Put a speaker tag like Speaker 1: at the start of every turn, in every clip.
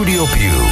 Speaker 1: Studio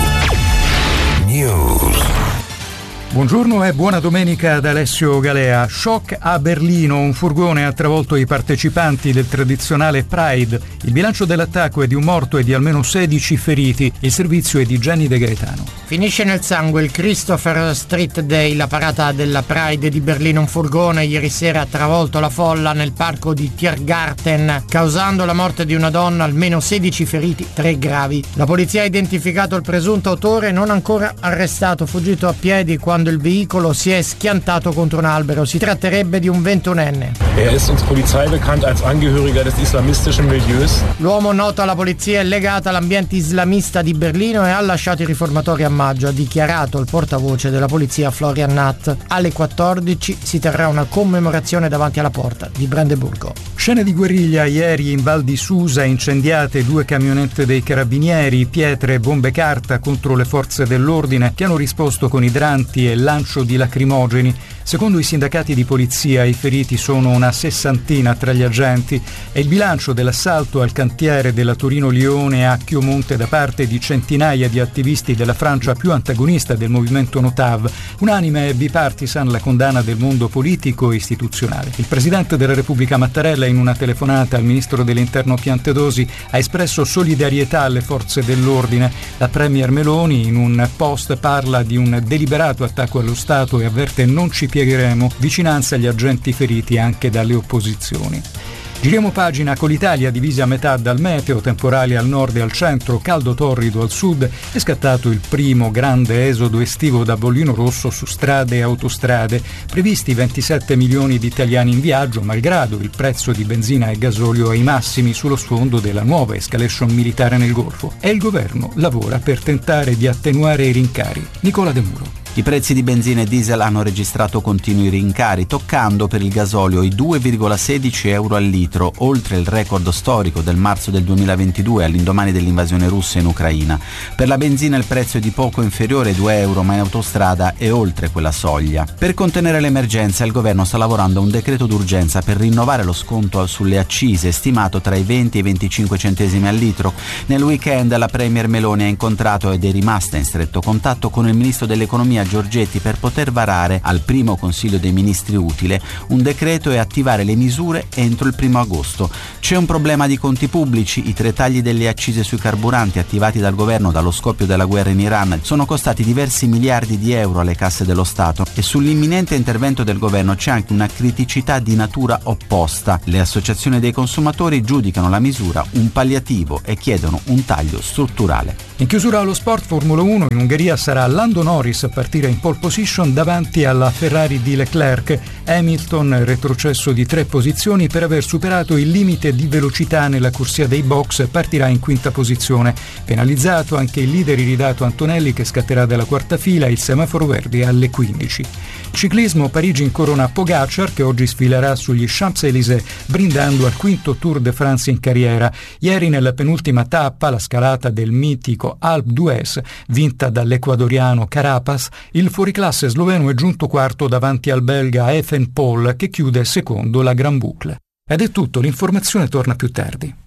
Speaker 1: Più News.
Speaker 2: Buongiorno e buona domenica ad Alessio Galea. Shock a Berlino, un furgone ha travolto i partecipanti del tradizionale Pride. Il bilancio dell'attacco è di un morto e di almeno 16 feriti. Il servizio è di Gianni De Gaetano.
Speaker 3: Finisce nel sangue il Christopher Street Day, la parata della Pride di Berlino. Un furgone ieri sera ha travolto la folla nel parco di Tiergarten, causando la morte di una donna, almeno 16 feriti, 3 gravi. La polizia ha identificato il presunto autore, non ancora arrestato, fuggito a piedi quando il veicolo si è schiantato contro un albero. Si tratterebbe di un 21enne.
Speaker 4: Ist uns Polizei bekannt als Angehöriger des islamistischen Milieus.
Speaker 3: L'uomo, noto alla polizia, è legato all'ambiente islamista di Berlino e ha lasciato i riformatori a maggio, ha dichiarato il portavoce della polizia Florian Natt. Alle 14 si terrà una commemorazione davanti alla porta di Brandeburgo.
Speaker 2: Scene di guerriglia ieri in Val di Susa, incendiate 2 camionette dei carabinieri, pietre e bombe carta contro le forze dell'ordine che hanno risposto con idranti e lancio di lacrimogeni. Secondo i sindacati di polizia i feriti sono una 60 tra gli agenti e il bilancio dell'assalto al cantiere della Torino-Lione a Chiomonte da parte di centinaia di attivisti della Francia più antagonista del movimento Notav. Unanime e bipartisan la condanna del mondo politico e istituzionale. Il presidente della Repubblica Mattarella, in una telefonata al ministro dell'Interno Piantedosi, ha espresso solidarietà alle forze dell'ordine. La premier Meloni in un post parla di un deliberato attacco allo Stato e avverte: non ci piegheremo, vicinanza agli agenti feriti anche dalle opposizioni. Giriamo pagina con l'Italia divisa a metà dal meteo, temporali al nord e al centro, caldo torrido al sud. È scattato il primo grande esodo estivo da bollino rosso su strade e autostrade. Previsti 27 milioni di italiani in viaggio, malgrado il prezzo di benzina e gasolio ai massimi sullo sfondo della nuova escalation militare nel Golfo. E il governo lavora per tentare di attenuare i rincari. Nicola De Muro.
Speaker 5: I prezzi di benzina e diesel hanno registrato continui rincari, toccando per il gasolio i 2,16 euro al litro, oltre il record storico del marzo del 2022 all'indomani dell'invasione russa in Ucraina. Per la benzina il prezzo è di poco inferiore ai 2 euro, ma in autostrada è oltre quella soglia. Per contenere l'emergenza il governo sta lavorando a un decreto d'urgenza per rinnovare lo sconto sulle accise, stimato tra i 20 e i 25 centesimi al litro. Nel weekend la premier Meloni ha incontrato ed è rimasta in stretto contatto con il ministro dell'economia Giorgetti per poter varare al primo Consiglio dei Ministri utile un decreto e attivare le misure entro il 1 agosto. C'è un problema di conti pubblici. I 3 tagli delle accise sui carburanti attivati dal governo dallo scoppio della guerra in Iran sono costati diversi miliardi di euro alle casse dello Stato e sull'imminente intervento del governo c'è anche una criticità di natura opposta. Le associazioni dei consumatori giudicano la misura un palliativo e chiedono un taglio strutturale.
Speaker 2: In chiusura allo sport, Formula 1, in Ungheria sarà Lando Norris a partire in pole position davanti alla Ferrari di Leclerc. Hamilton retrocesso di 3 posizioni per aver superato il limite di velocità nella corsia dei box, partirà in 5ª posizione. Penalizzato anche il leader iridato Antonelli, che scatterà dalla 4ª fila, il semaforo verde alle 15. Ciclismo, Parigi incorona Pogacar, che oggi sfilerà sugli Champs-Élysées brindando al 5º Tour de France in carriera. Ieri nella penultima tappa, la scalata del mitico Alpe d'Huez, vinta dall'ecuadoriano Carapaz, il fuoriclasse sloveno è giunto 4º davanti al belga Ethan Paul, che chiude secondo la Gran Boucle. Ed è tutto, l'informazione torna più tardi.